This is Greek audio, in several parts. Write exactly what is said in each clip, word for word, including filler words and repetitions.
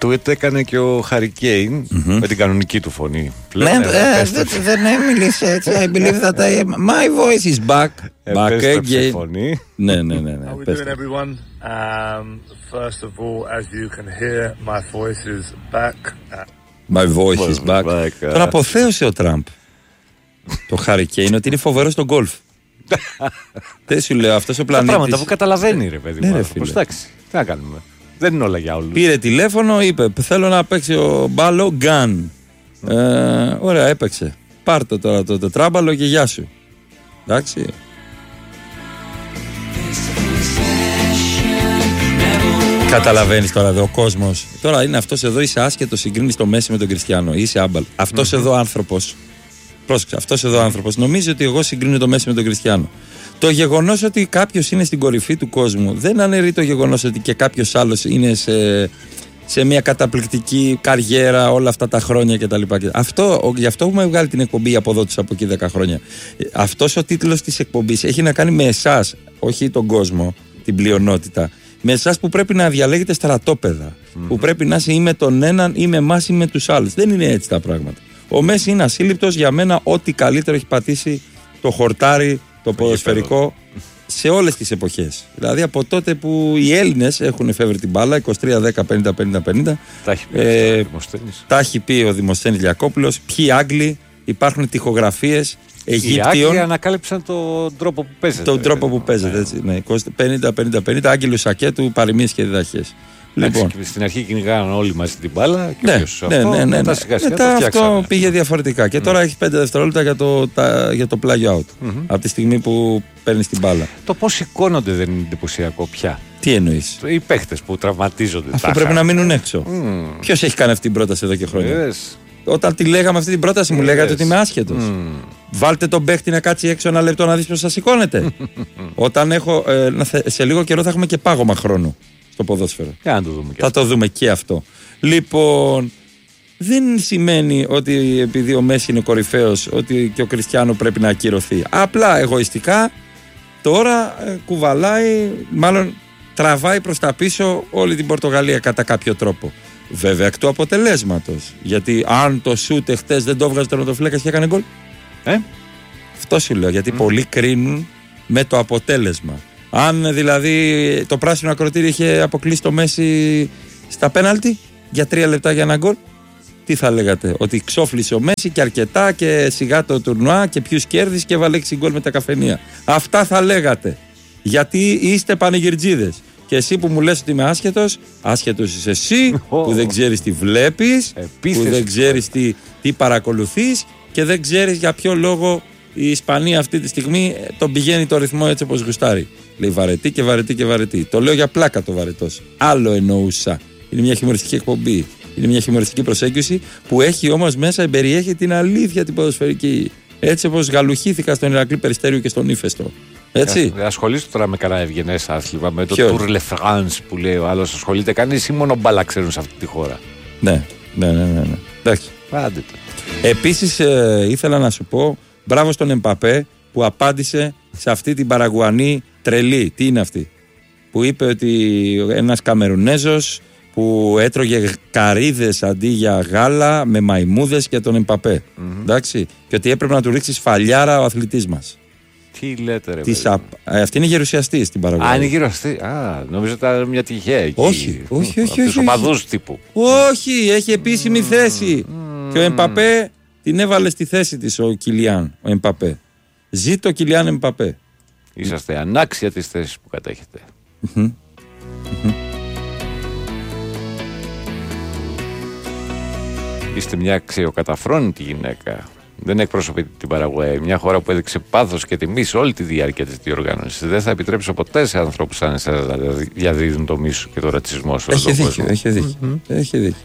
tweet έκανε και ο Harry Kane mm-hmm. με την κανονική του φωνή. Ναι, ε, δεν μίλησε έτσι. I believe that I am. My voice is back. Back again. Φωνή. Ναι, ναι, ναι. How are we doing, everyone? Um, first of all, as you can hear, my voice is back. My voice is back. back. Τον αποθέωσε ο Τραμπ. Το Harry Kane ότι είναι φοβερό στο γκολφ. Δεν σου λέω, αυτός ο πλανήτης. Τα πράγματα που καταλαβαίνει, ρε παιδί μου. Εντάξει, τι να κάνουμε. Δεν είναι όλα για όλους. Πήρε τηλέφωνο, είπε: θέλω να παίξει ο μπάλο γκάν. Ε, ωραία, έπαιξε. Πάρτε τώρα το τετράμπαλο και γεια σου. Εντάξει. Καταλαβαίνεις τώρα εδώ ο κόσμος. Τώρα είναι αυτός εδώ, είσαι άσχετος, συγκρίνεις το Μέση με τον Κριστιανό. Είσαι άμπαλ. Αυτός mm-hmm. εδώ άνθρωπος. Πρόσεξε, αυτός εδώ άνθρωπος νομίζει ότι εγώ συγκρίνω το Μέση με τον Κριστιανό. Το γεγονός ότι κάποιος είναι στην κορυφή του κόσμου δεν αναιρεί το γεγονός ότι και κάποιος άλλος είναι σε, σε μια καταπληκτική καριέρα όλα αυτά τα χρόνια κτλ. Αυτό, γι' αυτό έχουμε βγάλει την εκπομπή από εδώ τους από εκεί δέκα χρόνια. Αυτός ο τίτλος της εκπομπής έχει να κάνει με εσάς, όχι τον κόσμο, την πλειονότητα. Με εσάς που πρέπει να διαλέγετε στρατόπεδα. Mm-hmm. Που πρέπει να είσαι ή με τον έναν ή με εμάς ή με τους άλλους. Δεν είναι έτσι τα πράγματα. Ο Μέση είναι ασύλληπτος για μένα, ό,τι καλύτερο έχει πατήσει το χορτάρι, το ποδοσφαιρικό σε όλες τις εποχές. Δηλαδή από τότε που οι Έλληνες έχουν εφεύρει την μπάλα, είκοσι τρία δέκα πενήντα πενήντα πενήντα. Τα έχει πει, ε, τα έχει πει ο Δημοσθένης Λιακόπουλος. Ποιοι Άγγλοι, υπάρχουν τοιχογραφίες Αιγύπτιων. Οι Άγγλοι ανακάλυψαν τον τρόπο που παίζεται. Τον τρόπο που παίζεται, έτσι. Ναι, πενήντα πενήντα πενήντα, Άγγελου Σακέτου, παροιμίες και διδαχές. Λοιπόν. Στην αρχή κυνηγάγαν όλοι μαζί την μπάλα και ναι, ποιος ναι, αυτό, ναι, ναι, ναι. μετά σιγά σιγά μετά το αυτό πήγε διαφορετικά και mm. τώρα έχει πέντε δευτερόλεπτα για το, τα, για το πλάγιο out mm-hmm. από τη στιγμή που παίρνει την μπάλα. Το πώς σηκώνονται δεν είναι εντυπωσιακό πια. Τι εννοείς? Οι παίχτες που τραυματίζονται. Αυτό πρέπει χα... να μείνουν έξω. Mm. Ποιος έχει κάνει αυτή την πρόταση εδώ και χρόνια? Yes. Όταν τη λέγαμε αυτή την πρόταση, yes. μου λέγατε ότι είμαι άσχετος. Mm. Βάλτε τον παίχτη να κάτσει έξω ένα λεπτό να δεις πώς θα σηκώνεται. Όταν έχω, ε, σε λίγο καιρό θα έχουμε και πάγωμα χρόνου στο ποδόσφαιρο. Για να το δούμε και θα αυτό. το δούμε και αυτό. Λοιπόν, δεν σημαίνει ότι επειδή ο Μέση είναι κορυφαίος, ότι και ο Κριστιανό πρέπει να ακυρωθεί. Απλά εγωιστικά τώρα ε, κουβαλάει, μάλλον τραβάει προς τα πίσω όλη την Πορτογαλία κατά κάποιο τρόπο. Βέβαια εκ του αποτελέσματος. Γιατί αν το σούτ εχθές δεν το έβγαζε τερματοφύλακας και έκανε γκολ. Ε? Αυτό σου λέω. Γιατί mm. πολλοί κρίνουν με το αποτέλεσμα. Αν δηλαδή το πράσινο ακροτήρι είχε αποκλείσει το Μέση στα πέναλτι για τρία λεπτά για ένα γκολ, τι θα λέγατε? Ότι ξόφλησε ο Μέση και αρκετά και σιγά το τουρνουά και ποιους κέρδισε και έβαλε έξι γκολ με τα καφενεία. Αυτά θα λέγατε. Γιατί είστε πανηγυρτζίδες. Και εσύ που μου λες ότι είμαι άσχετος, άσχετος είσαι εσύ που δεν ξέρεις τι βλέπεις, που δεν ξέρεις τι, τι παρακολουθείς και δεν ξέρεις για ποιο λόγο η Ισπανία αυτή τη στιγμή τον πηγαίνει το ρυθμό έτσι όπως γουστάρει. Λέει βαρετή και βαρετή και βαρετή. Το λέω για πλάκα το βαρετός. Άλλο εννοούσα. Είναι μια χιουμοριστική εκπομπή. Είναι μια χιουμοριστική προσέγγιση που έχει όμως μέσα, περιέχει την αλήθεια την ποδοσφαιρική. Έτσι όπως γαλουχήθηκα στον Ηρακλή Περιστέριου και στον Ήφαιστο. Έτσι. Ε, ασχολείσαι τώρα με κανένα ευγενές άθλημα, με το Tour Le France που λέει ο άλλος, ασχολείται κανείς ή μόνο μπάλα ξέρουν σε αυτή τη χώρα? Ναι, ναι, ναι, ναι, ναι. Εντάξει. Άντε το. Επίσης ε, ήθελα να σου πω μπράβο στον Εμπαπέ που απάντησε σε αυτή την Παραγουανή τρελή. Τι είναι αυτή? Που είπε ότι ένας Καμερουνέζος που έτρωγε καρύδες αντί για γάλα με μαϊμούδες και τον Εμπαπέ. Mm-hmm. Εντάξει. Και ότι έπρεπε να του ρίξει σφαλιάρα ο αθλητής μας. Τι λέτε, ρε Της α... Αυτή είναι γερουσιαστή στην Παραγωγή. Α, είναι γερουσιαστή. Α, νομίζω ότι ήταν μια τυχαία εκεί. Όχι, όχι, όχι. Τους οπαδούς τύπου. Όχι, έχει επίσημη mm, θέση. Mm, και ο Εμπαπέ την έβαλε στη θέση της ο Κιλιάν, ο Εμπαπέ. Ζήτω ο Κιλιάν Εμπαπέ. Είσαστε ανάξια της θέσης που κατέχετε. Mm-hmm. Mm-hmm. Είστε μια αξιοκαταφρόνητη γυναίκα. Δεν εκπροσωπεί την Παραγουάη. Μια χώρα που έδειξε πάθος και τιμή σε όλη τη διάρκεια της διοργάνωσης. Δεν θα επιτρέψω ποτέ σε ανθρώπους σαν εσάς να διαδίδουν το μίσο και το ρατσισμό σε όλο τον κόσμο. Έχει δίκιο. Mm-hmm. Έχει δίκιο.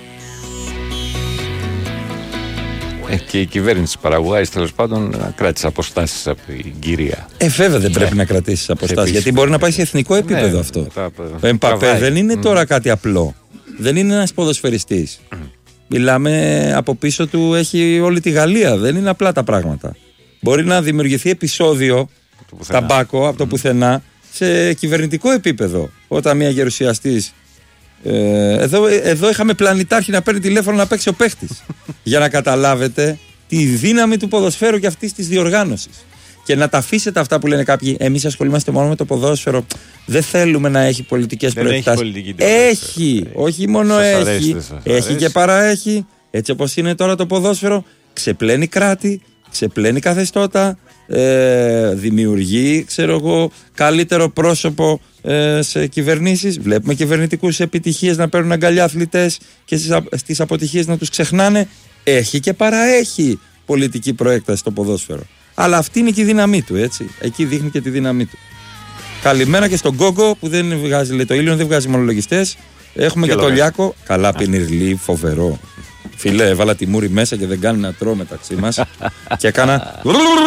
Ε, και η κυβέρνηση της Παραγουάης τέλος πάντων κράτησε αποστάσεις από την κυρία. Ε, βέβαια δεν πρέπει ναι. να κρατήσεις αποστάσεις. Γιατί μπορεί να πάει σε εθνικό επίπεδο ναι, αυτό. Μετά, ο Εμπαπέ δεν είναι mm. τώρα κάτι απλό. Δεν είναι ένας ποδοσφαιριστής. Mm. Μιλάμε από πίσω του, έχει όλη τη Γαλλία. Δεν είναι απλά τα πράγματα. Μπορεί να δημιουργηθεί επεισόδιο ταμπάκο από το πουθενά σε κυβερνητικό επίπεδο. Όταν μια γερουσιαστής Ε, εδώ, εδώ είχαμε πλανητάρχη να παίρνει τηλέφωνο να παίξει ο παίχτης. Για να καταλάβετε τη δύναμη του ποδοσφαίρου και αυτής της διοργάνωσης. Και να τα αφήσετε αυτά που λένε κάποιοι. Εμείς ασχολούμαστε μόνο με το ποδόσφαιρο. Δεν θέλουμε να έχει πολιτικές προεκτάσεις. Έχει, όχι μόνο σας έχει. Αρέσει, έχει και παραέχει. Έτσι όπως είναι τώρα το ποδόσφαιρο, ξεπλένει κράτη, ξεπλένει καθεστώτα, ε, δημιουργεί, ξέρω εγώ, καλύτερο πρόσωπο ε, σε κυβερνήσεις. Βλέπουμε κυβερνητικούς επιτυχίες να παίρνουν αγκαλιά αθλητές και στις, στις αποτυχίες να τους ξεχνάνε. Έχει και παραέχει πολιτική προέκταση στο ποδόσφαιρο. Αλλά αυτή είναι και η δύναμή του, έτσι. Εκεί δείχνει και τη δύναμή του. Καλημέρα και στον Γκόγκο που δεν βγάζει, λέει, το Ήλιον δεν βγάζει μονολογιστές. Έχουμε και, και τον Λιάκο. Καλά πινιρλί, φοβερό. Φίλε, έβαλα τη μούρη μέσα και δεν κάνει να τρώω μεταξύ μας. Και έκανα.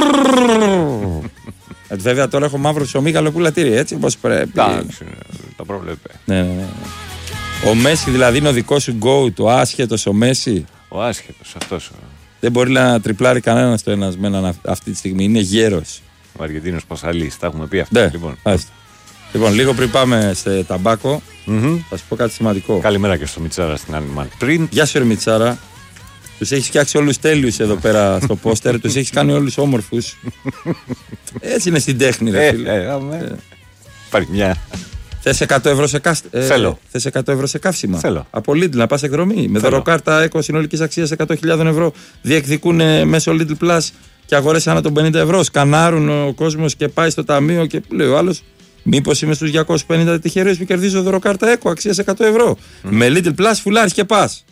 ε, βέβαια τώρα έχω μαύρο ψωμί, γαλοπούλα-τύρι, έτσι όπως πρέπει. Εντάξει, το προβλέπε. Ναι, ναι, ναι. Ο Μέση δηλαδή είναι ο δικό σου go, το άσχετος ο Μέση. Ο άσχετος, αυτός. Δεν μπορεί να τριπλάρει κανένα το ένας με έναν αυτή τη στιγμή. Είναι γέρος. Ο Αργεντίνος Πασαλής, τα έχουμε πει αυτά. Ναι, λοιπόν. λοιπόν, λίγο πριν πάμε σε ταμπάκο, mm-hmm. θα σου πω κάτι σημαντικό. Καλημέρα και στο Μιτσάρα στην Animal Print. Γεια σου, ρε Μιτσάρα. Τους έχεις φτιάξει όλους τέλειους εδώ πέρα στο πόστερ, τους έχεις κάνει όλους όμορφους. Έτσι είναι στην τέχνη, ρε φίλε. Ε, ε, ε. Πάρει μια. Θες εκατό ευρώ σε, κάσ... ε, θες εκατό ευρώ σε καύσιμα. Θέλω. Από Lidl να πας εκδρομή. Με δωροκάρτα Eco συνολικής αξίας εκατό χιλιάδες ευρώ. Διεκδικούν μέσω Lidl Plus και αγορές ανά των πενήντα ευρώ. Σκανάρουν ο κόσμος και πάει στο ταμείο και λέει ο άλλος, μήπως είμαι στους διακόσιους πενήντα τυχερούς που κερδίζω δωροκάρτα Eco αξίας εκατό ευρώ. Mm. Με Lidl Plus φουλάρεις και πας.